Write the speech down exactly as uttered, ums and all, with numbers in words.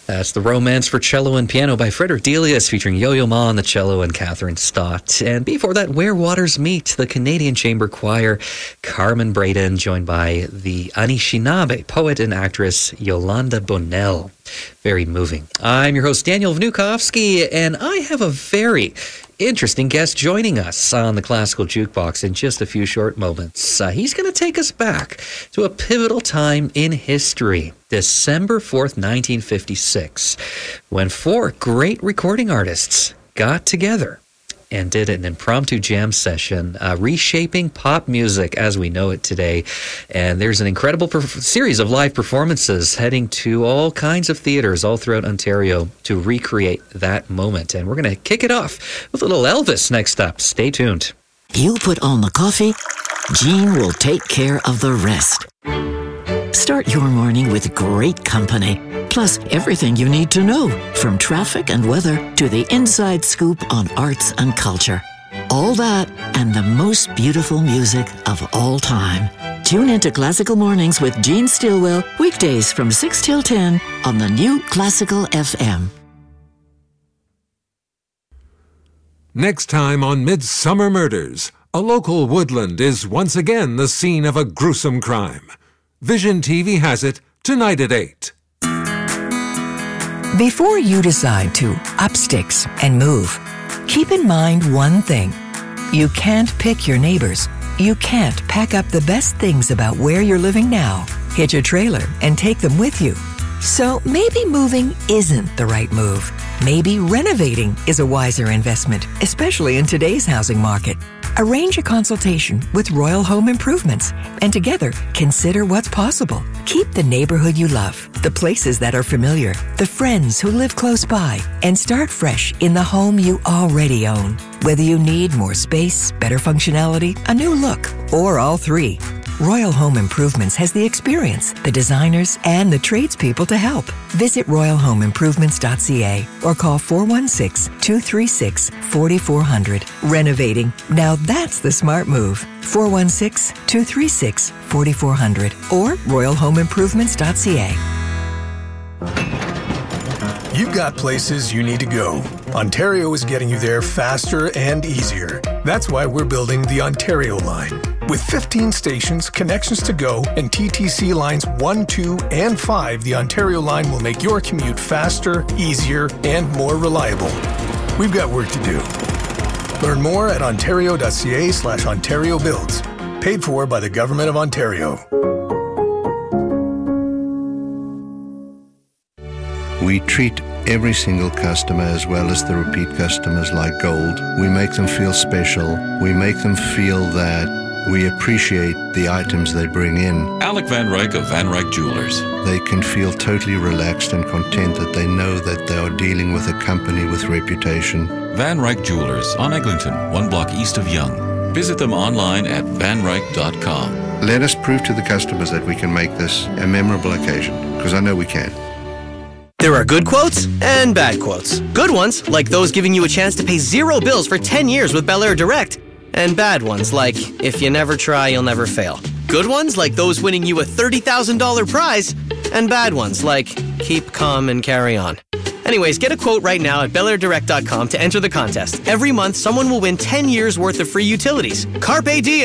That's The Romance for Cello and Piano by Frederick Delius, featuring Yo-Yo Ma on the cello and Catherine Stott. And before that, Where Waters Meet, the Canadian Chamber Choir, Carmen Braden, joined by the Anishinaabe poet and actress Yolanda Bonnell. Very moving. I'm your host, Daniel Vnukovsky, and I have a very interesting guest joining us on the Classical Jukebox in just a few short moments. Uh, he's going to take us back to a pivotal time in history, December fourth, nineteen fifty-six, when four great recording artists got together and did an impromptu jam session, uh, reshaping pop music as we know it today. And there's an incredible perf- series of live performances heading to all kinds of theaters all throughout Ontario to recreate that moment. And we're going to kick it off with a little Elvis next up. Stay tuned. You put on the coffee, Jean will take care of the rest. Start your morning with great company, plus everything you need to know, from traffic and weather to the inside scoop on arts and culture. All that and the most beautiful music of all time. Tune into Classical Mornings with Jean Stillwell, weekdays from six till ten on the new Classical F M. Next time on Midsummer Murders, a local woodland is once again the scene of a gruesome crime. Vision T V has it tonight at eight. Before you decide to up sticks and move, keep in mind one thing. You can't pick your neighbors. You can't pack up the best things about where you're living now, hitch a trailer, and take them with you. So maybe moving isn't the right move. Maybe renovating is a wiser investment, especially in today's housing market. Arrange a consultation with Royal Home Improvements and together consider what's possible. Keep the neighborhood you love, the places that are familiar, the friends who live close by, and start fresh in the home you already own. Whether you need more space, better functionality, a new look, or all three, Royal Home Improvements has the experience, the designers, and the tradespeople to help. Visit royal home improvements dot c a or call four one six, two three six, four four zero zero. Renovating. Now that's the smart move. four one six, two three six, four four zero zero or royal home improvements dot c a. You've got places you need to go. Ontario is getting you there faster and easier. That's why we're building the Ontario line. With fifteen stations, connections to go, and T T C lines one, two, and five, the Ontario line will make your commute faster, easier, and more reliable. We've got work to do. Learn more at ontario.ca slash Ontario Builds. Paid for by the Government of Ontario. We treat every single customer as well as the repeat customers like gold. We make them feel special. We make them feel that we appreciate the items they bring in. Alec Van Ryk of Van Ryk Jewelers. They can feel totally relaxed and content that they know that they are dealing with a company with reputation. Van Ryk Jewelers on Eglinton, one block east of Yonge. Visit them online at van ryk dot com. Let us prove to the customers that we can make this a memorable occasion, because I know we can. There are good quotes and bad quotes. Good ones, like those giving you a chance to pay zero bills for ten years with Bel Air Direct. And bad ones, like, if you never try, you'll never fail. Good ones, like those winning you a thirty thousand dollars prize. And bad ones, like, keep calm and carry on. Anyways, get a quote right now at bel air direct dot com to enter the contest. Every month, someone will win ten years worth of free utilities. Carpe diem!